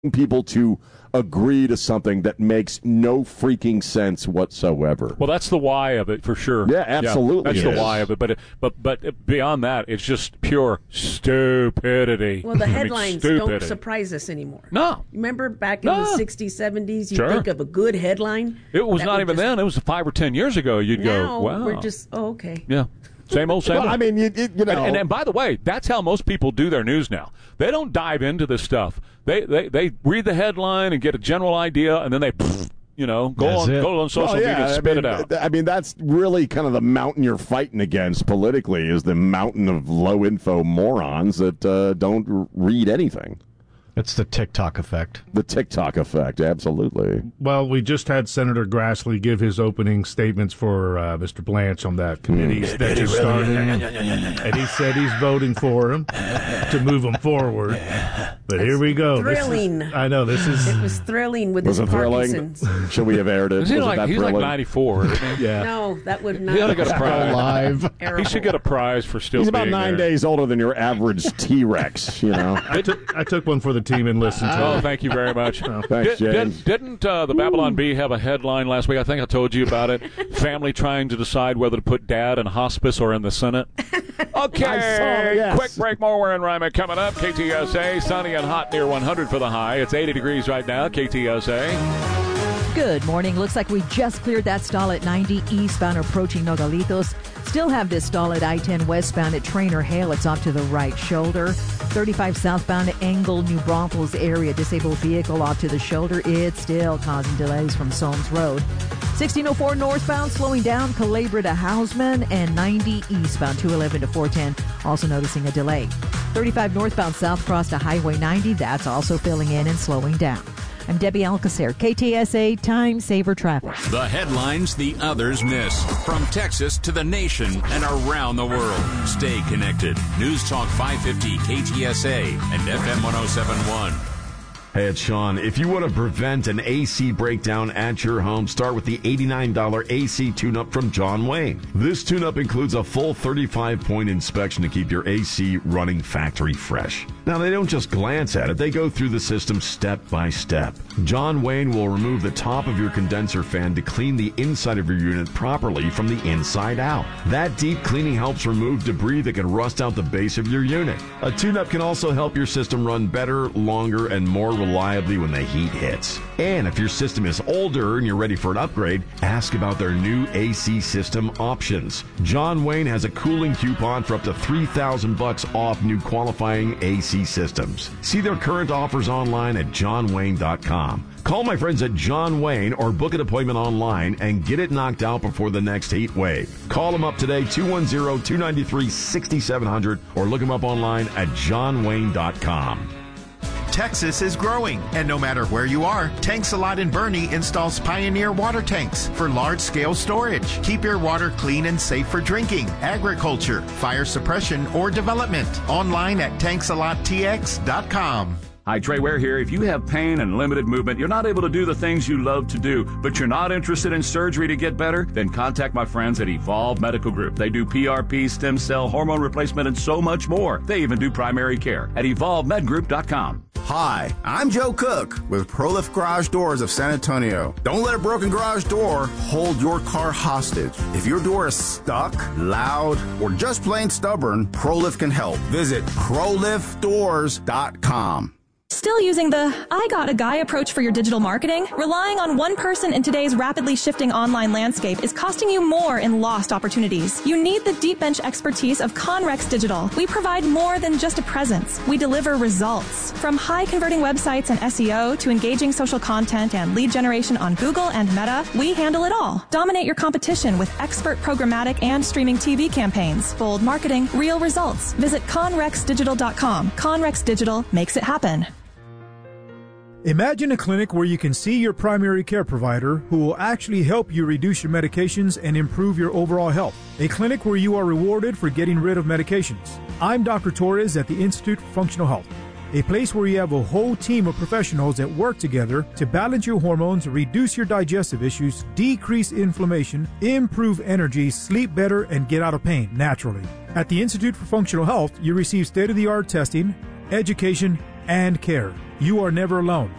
people to agree to something that makes no freaking sense whatsoever. Well, that's the why of it for sure. Yeah, absolutely. That's the why of it. But beyond that, it's just pure stupidity. Well, the headlines don't surprise us anymore. No. Remember back in the 60s, 70s, you think of a good headline? It was not even then. It was 5 or 10 years ago. You'd now go, wow. We're just, okay. Yeah. Same old, same old. I mean, you know. And by the way, that's how most people do their news now. They don't dive into this stuff. They read the headline and get a general idea, and then they, go on social media and spit it out. I mean, that's really kind of the mountain you're fighting against politically, is the mountain of low-info morons that don't read anything. It's the TikTok effect. The TikTok effect, absolutely. Well, we just had Senator Grassley give his opening statements for Mr. Blanche on that committee that just started. And he said he's voting for him to move him forward. But here we go. Thrilling. I know, this is... It was thrilling with his Parkinson's. Should we have aired it? He's like 94, isn't he? Yeah. No, that would not He ought to get a prize. Live. He should get a prize for still being there. He's about 9 days older than your average T-Rex, I took one for the team and listened to it. Oh, thank you very much. Thanks, James. Didn't the Babylon Bee have a headline last week? I think I told you about it. Family trying to decide whether to put dad in hospice or in the Senate. Okay, yes. Quick break. More We're in Rima coming up. KTSA, sunny and hot near 100 for the high. It's 80 degrees right now. KTSA. Good morning. Looks like we just cleared that stall at 90 eastbound approaching Nogalitos. Still have this stall at I-10 westbound at Trainer Hale. It's off to the right shoulder. 35 southbound at Engle, New Braunfels area. Disabled vehicle off to the shoulder. It's still causing delays from Solms Road. 1604 northbound slowing down Calabria to Hausman, and 90 eastbound 211 to 410 also noticing a delay. 35 northbound South Cross to Highway 90. That's also filling in and slowing down. I'm Debbie Alcacer, KTSA Time Saver Traffic. The headlines the others miss. From Texas to the nation and around the world. Stay connected. News Talk 550 KTSA and FM 1071. Hey, it's Sean. If you want to prevent an AC breakdown at your home, start with the $89 AC tune-up from John Wayne. This tune-up includes a full 35-point inspection to keep your AC running factory fresh. Now, they don't just glance at it. They go through the system step by step. John Wayne will remove the top of your condenser fan to clean the inside of your unit properly from the inside out. That deep cleaning helps remove debris that can rust out the base of your unit. A tune-up can also help your system run better, longer, and more reliably when the heat hits. And if your system is older and you're ready for an upgrade, ask about their new AC system options. John Wayne has a cooling coupon for up to $3,000 off new qualifying AC systems. See their current offers online at johnwayne.com. Call my friends at John Wayne or book an appointment online and get it knocked out before the next heat wave. Call them up today, 210-293-6700, or look them up online at johnwayne.com. Texas is growing, and no matter where you are, Tanks A Lot in Bernie installs Pioneer water tanks for large-scale storage. Keep your water clean and safe for drinking, agriculture, fire suppression, or development. Online at tanksalot.tx.com. Hi, Trey Ware here. If you have pain and limited movement, you're not able to do the things you love to do, but you're not interested in surgery to get better, then contact my friends at Evolve Medical Group. They do PRP, stem cell, hormone replacement, and so much more. They even do primary care at evolvemedgroup.com. Hi, I'm Joe Cook with ProLift Garage Doors of San Antonio. Don't let a broken garage door hold your car hostage. If your door is stuck, loud, or just plain stubborn, ProLift can help. Visit ProLiftDoors.com. Still using the I got a guy approach for your digital marketing? Relying on one person in today's rapidly shifting online landscape is costing you more in lost opportunities. You need the deep bench expertise of Conrex Digital. We provide more than just a presence. We deliver results. From high converting websites and SEO to engaging social content and lead generation on Google and Meta, we handle it all. Dominate your competition with expert programmatic and streaming TV campaigns. Bold marketing, real results. Visit conrexdigital.com. Conrex Digital makes it happen. Imagine a clinic where you can see your primary care provider who will actually help you reduce your medications and improve your overall health. A clinic where you are rewarded for getting rid of medications. I'm Dr. Torres at the Institute for Functional Health. A place where you have a whole team of professionals that work together to balance your hormones, reduce your digestive issues, decrease inflammation, improve energy, sleep better, and get out of pain naturally. At the Institute for Functional Health, you receive state-of-the-art testing, education, and care. You are never alone.